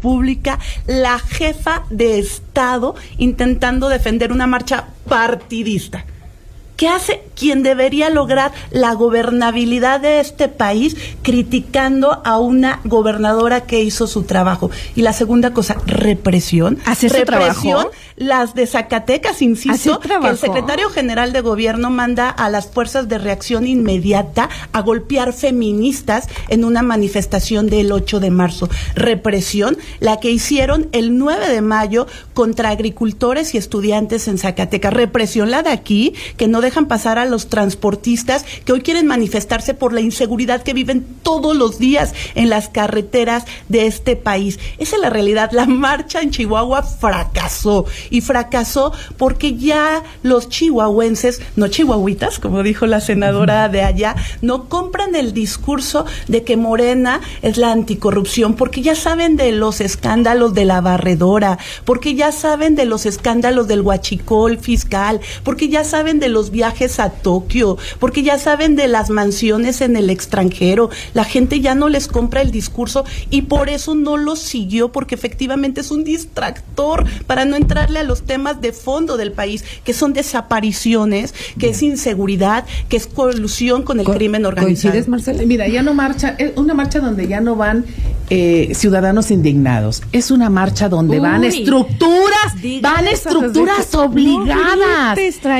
República, la jefa de Estado, intentando defender una marcha partidista. ¿Qué hace quien debería lograr la gobernabilidad de este país criticando a una gobernadora que hizo su trabajo? Y la segunda cosa, represión. ¿Hace su trabajo? Las de Zacatecas, insisto, que el secretario general de gobierno manda a las fuerzas de reacción inmediata a golpear feministas en una manifestación del 8 de marzo. Represión, la que hicieron el 9 de mayo contra agricultores y estudiantes en Zacatecas. Represión la de aquí, que no dejan pasar a los transportistas que hoy quieren manifestarse por la inseguridad que viven todos los días en las carreteras de este país. Esa es la realidad. La marcha en Chihuahua fracasó, y fracasó porque ya los chihuahuenses, no chihuahuitas, como dijo la senadora de allá, no compran el discurso de que Morena es la anticorrupción, porque ya saben de los escándalos de la barredora, porque ya saben de los escándalos del huachicol fiscal, porque ya saben de los viajes a Tokio, porque ya saben de las mansiones en el extranjero. La gente ya no les compra el discurso y por eso no lo siguió, porque efectivamente es un distractor para no entrarle a los temas de fondo del país, que son desapariciones, que es inseguridad, que es colusión con el crimen organizado. ¿Coincides, Marcela? Mira, ya no marcha, es una marcha donde ya no van ciudadanos indignados, es una marcha donde van estructuras obligadas,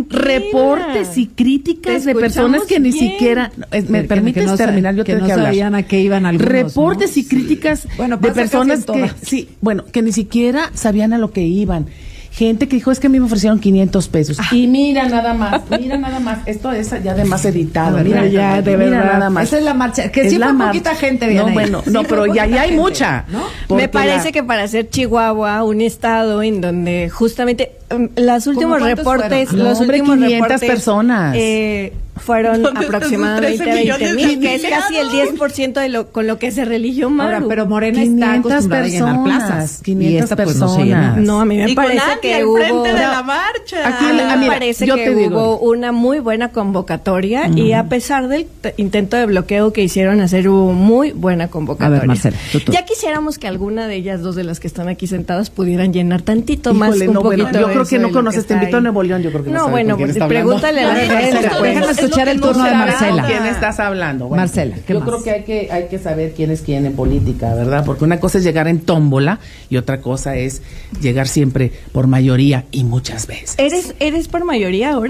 reportes y críticas de personas que ni siquiera, ¿me permites terminar? Yo tengo que hablar. Sabían a qué iban algunos, reportes, ¿no? Y críticas de personas que ni siquiera sabían a lo que iban. Gente que dijo, es que a mí me ofrecieron 500 pesos. Y mira nada más. Esto es ya además editado. Mira, ya, de verdad. Nada más. Esa es la marcha, que sí fue poquita gente. No, bueno, no, pero ya hay mucha, ¿no? Me parece que para ser Chihuahua un estado en donde justamente los últimos reportes, los últimos 500 personas. Fueron aproximadamente 20,000, que es casi el 10% de con lo que se religió Maru. Ahora, pero Morena está acostumbrada a llenar plazas. 500 personas. No, a mí me parece que hubo frente de la marcha. Aquí me parece que hubo una muy buena convocatoria y a pesar del intento de bloqueo que hicieron hacer, hubo muy buena convocatoria. A ver, Marcela, tú. Ya quisiéramos que alguna de ellas dos de las que están aquí sentadas pudieran llenar tantito más. Yo creo que no conoces, te invito a Nuevo León, yo creo que no. Bueno, pues pregúntale a la gente. Escuchar el turno de Marcela. ¿Quién estás hablando? Bueno, Marcela, yo creo que hay que saber quién es quién en política, ¿verdad? Porque una cosa es llegar en tómbola y otra cosa es llegar siempre por mayoría y muchas veces. ¿Eres por mayoría ahora?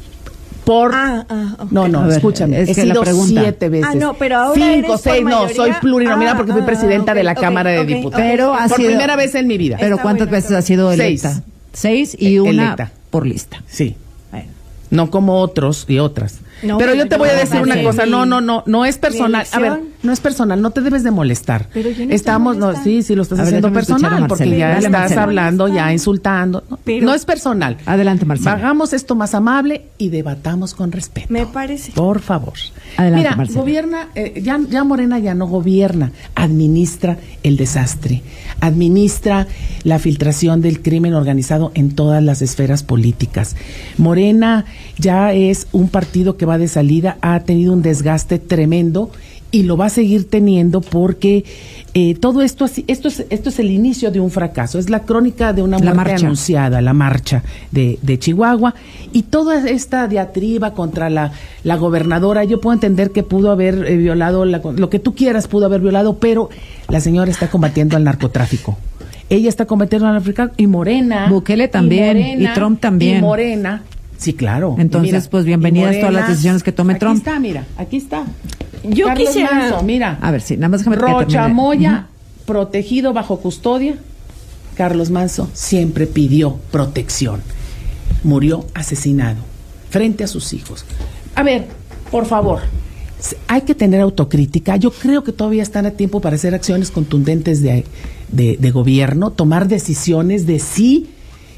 Okay. No, escúchame, he sido 7 veces. Pero ahora 5, 6, no, soy plurinominal porque fui presidenta de la Cámara de Diputados. Pero por primera vez en mi vida. Pero ¿cuántas veces ha sido electa? 6 y una electa por lista. Sí. No como otros y otras. Pero yo te voy a decir una cosa, no es personal. A ver, no es personal, no te debes de molestar. Pero yo sí, lo estás haciendo personal, porque ya estás hablando, ya insultando. No es personal. Adelante, Marcela. Hagamos esto más amable y debatamos con respeto. Me parece. Por favor. Adelante, mira, Marcela. Gobierna, ya Morena ya no gobierna, administra el desastre, administra la filtración del crimen organizado en todas las esferas políticas. Morena ya es un partido que va de salida, ha tenido un desgaste tremendo y lo va a seguir teniendo porque todo esto es el inicio de un fracaso, es la crónica de una muerte anunciada, la marcha de Chihuahua, y toda esta diatriba contra la gobernadora. Yo puedo entender que pudo haber violado lo que tú quieras, pudo haber violado, pero la señora está combatiendo al narcotráfico. Ella está combatiendo al narcotráfico y Morena. Bukele también, y Trump también. Y Morena. Sí, claro. Entonces, mira, pues bienvenidas Morena, todas las decisiones que tome Trump. Aquí está, mira, aquí está. Yo Carlos quisiera... Manso, mira. A ver, sí, nada más déjame Rocha Moya, protegido bajo custodia. Carlos Manso siempre pidió protección. Murió asesinado frente a sus hijos. A ver, por favor, hay que tener autocrítica. Yo creo que todavía están a tiempo para hacer acciones contundentes de gobierno, tomar decisiones de sí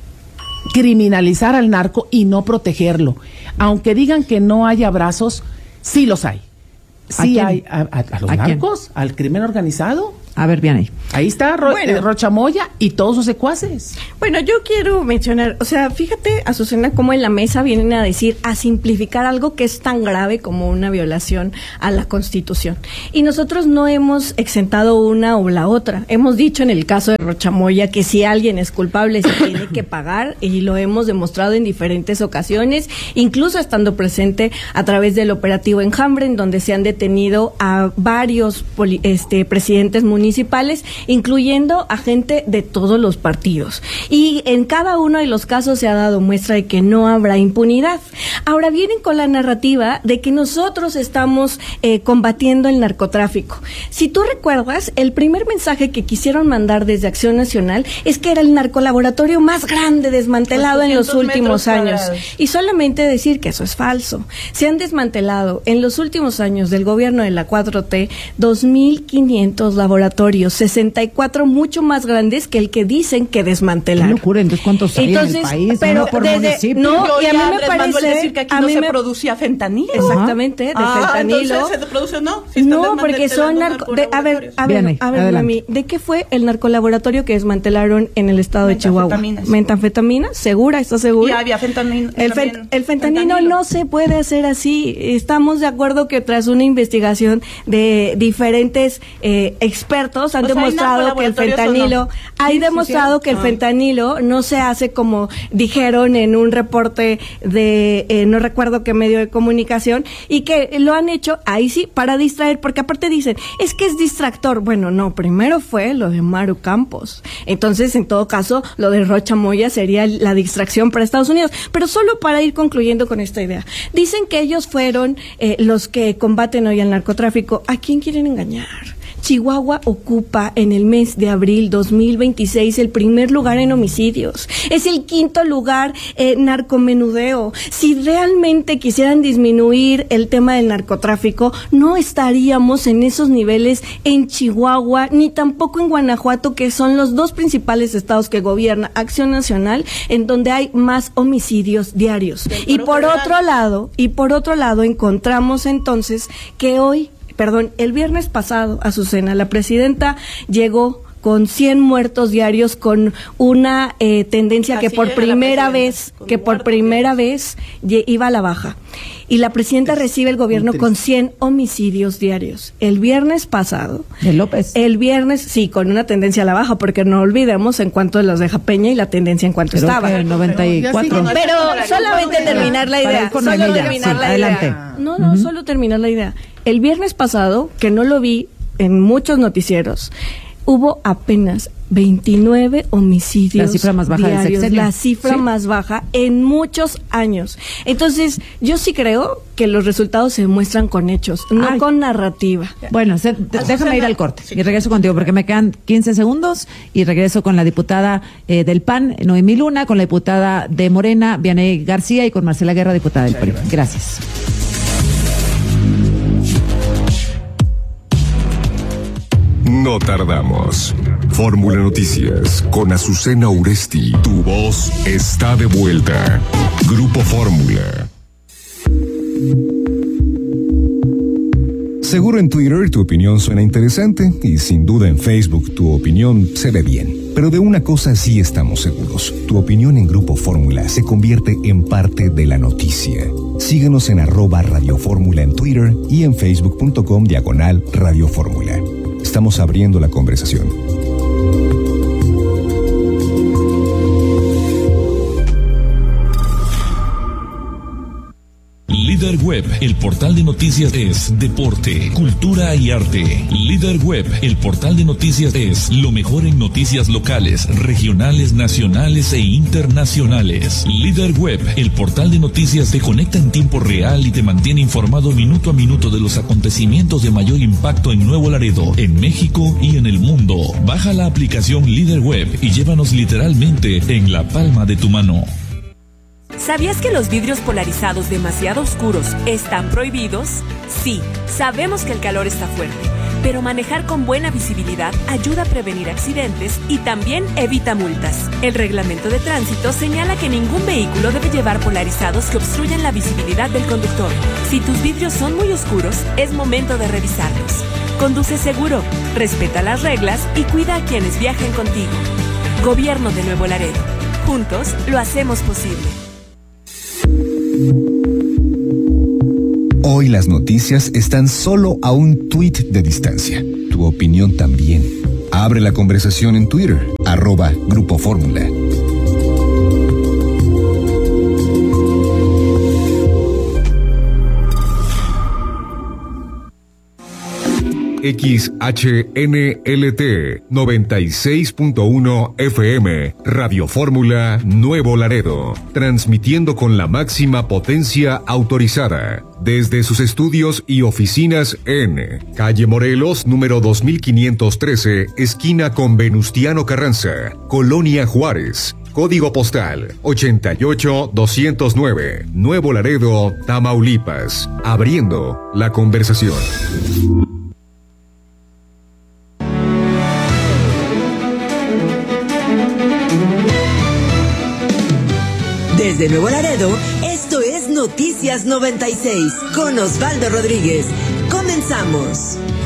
criminalizar al narco y no protegerlo. Aunque digan que no hay abrazos, sí los hay. Sí hay a los narcos, al crimen organizado. A ver, bien ahí está Rocha Moya y todos sus secuaces. Bueno, yo quiero mencionar, o sea, fíjate, Azucena, cómo en la mesa vienen a decir, a simplificar algo que es tan grave como una violación a la Constitución. Y nosotros no hemos exentado una o la otra. Hemos dicho en el caso de Rocha Moya que si alguien es culpable se tiene que pagar, y lo hemos demostrado en diferentes ocasiones, incluso estando presente a través del operativo Enjambre, en donde se han detenido a varios presidentes municipales, incluyendo a gente de todos los partidos. Y en cada uno de los casos se ha dado muestra de que no habrá impunidad. Ahora vienen con la narrativa de que nosotros estamos combatiendo el narcotráfico. Si tú recuerdas, el primer mensaje que quisieron mandar desde Acción Nacional es que era el narcolaboratorio más grande desmantelado en los últimos años. Y solamente decir que eso es falso. Se han desmantelado en los últimos años del gobierno de la 4T 2.500 laboratorios, 64 mucho más grandes que el que dicen que desmantelaron. Qué locura, entonces ¿cuántos hay en el país? Pero por municipio. No, y a mí me parece decir que aquí no se producía fentanilo. Exactamente, de fentanilo. Entonces, ¿se produce o no? No, porque son a ver, mami, ¿de qué fue el narcolaboratorio que desmantelaron en el estado de Chihuahua? ¿Metanfetamina? ¿Segura? ¿Estás segura? Y había fentanilo. El fentanilo no se puede hacer así. Estamos de acuerdo que tras una investigación de diferentes expertos han demostrado que el fentanilo, que el fentanilo no se hace como dijeron en un reporte de no recuerdo qué medio de comunicación, y que lo han hecho ahí sí para distraer, porque aparte dicen, es que es distractor. Bueno, no, primero fue lo de Maru Campos. Entonces, en todo caso, lo de Rocha Moya sería la distracción para Estados Unidos. Pero solo para ir concluyendo con esta idea. Dicen que ellos fueron los que combaten hoy al narcotráfico. ¿A quién quieren engañar? Chihuahua ocupa en el mes de abril 2026 el primer lugar en homicidios. Es el quinto lugar en narcomenudeo. Si realmente quisieran disminuir el tema del narcotráfico, no estaríamos en esos niveles en Chihuahua, ni tampoco en Guanajuato, que son los dos principales estados que gobierna Acción Nacional, en donde hay más homicidios diarios. Y por otro lado, encontramos entonces que el viernes pasado, Azucena, la presidenta llegó con 100 muertos diarios, con una tendencia que por primera vez iba a la baja. Y la presidenta recibe el gobierno con 100 homicidios diarios. El viernes pasado. ¿De López? El viernes, sí, con una tendencia a la baja, porque no olvidemos en cuanto los deja Peña y la tendencia en cuanto estaba. El 94. Pero solamente terminar la idea. Solo terminar la idea. El viernes pasado, que no lo vi en muchos noticieros, hubo apenas 29 homicidios. La cifra más baja diarios, del sexenio. La cifra más baja en muchos años. Entonces, yo sí creo que los resultados se demuestran con hechos, no con narrativa. Bueno, déjame ir al corte y regreso contigo porque me quedan 15 segundos y regreso con la diputada del PAN, Noemí Luna, con la diputada de Morena, Vianey García, y con Marcela Guerra, diputada del PRI. Gracias. No tardamos. Fórmula Noticias con Azucena Uresti. Tu voz está de vuelta. Grupo Fórmula. Seguro en Twitter tu opinión suena interesante y sin duda en Facebook tu opinión se ve bien. Pero de una cosa sí estamos seguros. Tu opinión en Grupo Fórmula se convierte en parte de la noticia. Síguenos en @Radio Fórmula en Twitter y en facebook.com/Radio Fórmula. Estamos abriendo la conversación. Líder Web, el portal de noticias es deporte, cultura y arte. Líder Web, el portal de noticias es lo mejor en noticias locales, regionales, nacionales e internacionales. Líder Web, el portal de noticias te conecta en tiempo real y te mantiene informado minuto a minuto de los acontecimientos de mayor impacto en Nuevo Laredo, en México y en el mundo. Baja la aplicación Líder Web y llévanos literalmente en la palma de tu mano. ¿Sabías que los vidrios polarizados demasiado oscuros están prohibidos? Sí, sabemos que el calor está fuerte, pero manejar con buena visibilidad ayuda a prevenir accidentes y también evita multas. El reglamento de tránsito señala que ningún vehículo debe llevar polarizados que obstruyan la visibilidad del conductor. Si tus vidrios son muy oscuros, es momento de revisarlos. Conduce seguro, respeta las reglas y cuida a quienes viajen contigo. Gobierno de Nuevo Laredo. Juntos lo hacemos posible. Hoy las noticias están solo a un tuit de distancia. Tu opinión también. Abre la conversación en Twitter, @Grupo Fórmula. XHNLT 96.1 FM, Radio Fórmula Nuevo Laredo, transmitiendo con la máxima potencia autorizada desde sus estudios y oficinas en Calle Morelos, número 2513, esquina con Venustiano Carranza, Colonia Juárez. Código postal 88209, Nuevo Laredo, Tamaulipas. Abriendo la conversación. Desde Nuevo Laredo, esto es Noticias 96 con Osvaldo Rodríguez. Comenzamos.